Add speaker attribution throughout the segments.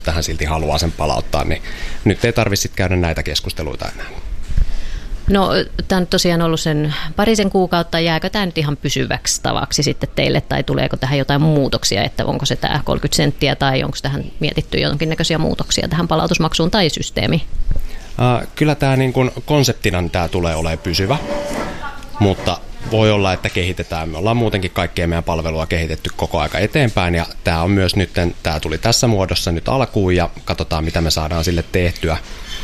Speaker 1: tähän silti haluaa sen palauttaa, niin nyt ei tarvitse käydä näitä keskusteluita enää.
Speaker 2: No, tämä on tosiaan ollut sen parisen kuukautta. Jääkö tämä nyt ihan pysyväksi tavaksi sitten teille, tai tuleeko tähän jotain muutoksia, että onko se tämä 30 senttiä, tai onko tähän mietitty jonkinnäköisiä muutoksia tähän palautusmaksuun tai systeemiin?
Speaker 1: Kyllä tämä niin kuin konseptina tämä tulee olemaan pysyvä, mutta voi olla, että kehitetään. Me ollaan muutenkin kaikkea meidän palvelua kehitetty koko aika eteenpäin, ja tämä on myös nyt, tämä tuli tässä muodossa nyt alkuun, ja katsotaan, mitä me saadaan sille tehtyä.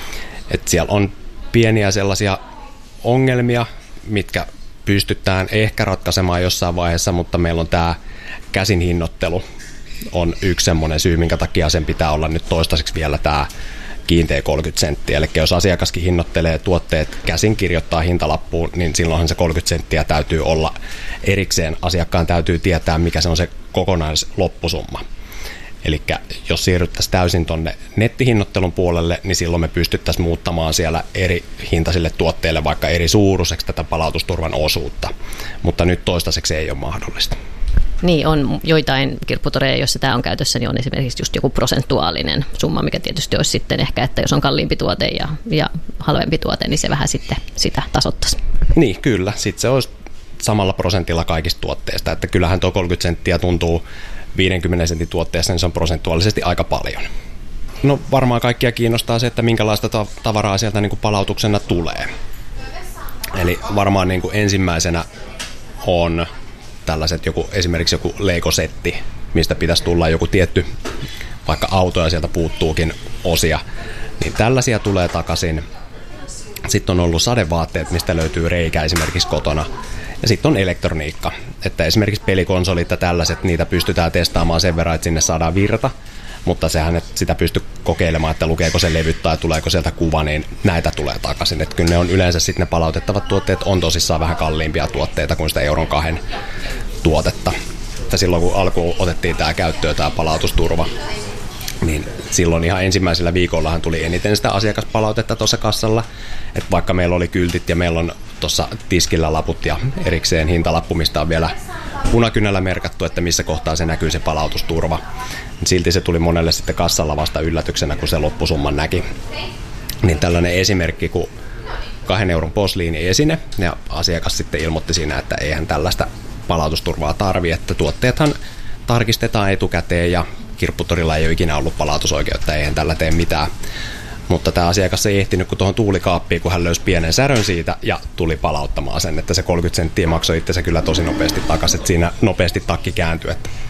Speaker 1: Et siellä on pieniä sellaisia ongelmia, mitkä pystytään ehkä ratkaisemaan jossain vaiheessa, mutta meillä on tämä käsin hinnoittelu on yksi semmoinen syy, minkä takia sen pitää olla nyt toistaiseksi vielä tämä kiinteä 30 senttiä. Eli jos asiakaskin hinnoittelee tuotteet käsin, kirjoittaa hintalappuun, niin silloinhan se 30 senttiä täytyy olla erikseen. Asiakkaan täytyy tietää, mikä se on se kokonaisloppusumma. Eli jos siirryttäisiin täysin tuonne nettihinnoittelun puolelle, niin silloin me pystyttäisiin muuttamaan siellä eri hintaisille tuotteille vaikka eri suuruiseksi tätä palautusturvan osuutta. Mutta nyt toistaiseksi ei ole mahdollista.
Speaker 2: Niin, on joitain kirpputoreja, joissa tämä on käytössä, niin on esimerkiksi just joku prosentuaalinen summa, mikä tietysti olisi sitten ehkä, että jos on kalliimpi tuote ja halvempi tuote, niin se vähän sitten sitä tasoittaisi.
Speaker 1: Niin, kyllä. Sitten se olisi samalla prosentilla kaikista tuotteista. Että kyllähän tuo 30 senttiä tuntuu 50 sentin tuotteessa, niin se on prosentuaalisesti aika paljon. No varmaan kaikkia kiinnostaa se, että minkälaista tavaraa sieltä niin kuin palautuksena tulee. Eli varmaan niin kuin ensimmäisenä on tällaiset esimerkiksi joku Lego-setti, mistä pitäisi tulla joku tietty, vaikka auto ja sieltä puuttuukin osia, niin tällaisia tulee takaisin. Sitten on ollut sadevaatteet, mistä löytyy reikä esimerkiksi kotona. Ja sitten on elektroniikka, että esimerkiksi pelikonsolit ja tällaiset, niitä pystytään testaamaan sen verran, että sinne saadaan virta, mutta sehän, että sitä pystyy kokeilemaan, että lukeeko se levyt tai tuleeko sieltä kuva, niin näitä tulee takaisin. Että kyllä ne on yleensä sitten ne palautettavat tuotteet on tosissaan vähän kalliimpia tuotteita kuin sitä 1 € 2 tuotetta. Että silloin kun alkuun otettiin tämä käyttöön, tämä palautusturva, niin silloin ihan ensimmäisellä viikollahan tuli eniten sitä asiakaspalautetta tuossa kassalla. Että vaikka meillä oli kyltit ja meillä on tuossa tiskillä laput ja erikseen hintalappu, mistä on vielä punakynällä merkattu, että missä kohtaa se näkyy se palautusturva. Silti se tuli monelle sitten kassalla vasta yllätyksenä, kun se loppusumman näki. Niin tällainen esimerkki, kun 2 € posliini-esine, ja asiakas sitten ilmoitti siinä, että eihän tällaista palautusturvaa tarvi, että tuotteethan tarkistetaan etukäteen ja kirpputorilla ei ole ikinä ollut palautusoikeutta, eihän tällä tee mitään. Mutta tämä asiakas ei ehtinyt kuin tuohon tuulikaappiin, kun hän löysi pienen särön siitä ja tuli palauttamaan sen, että se 30 senttiä maksoi itsensä kyllä tosi nopeasti takaisin, että siinä nopeasti takki kääntyi. Että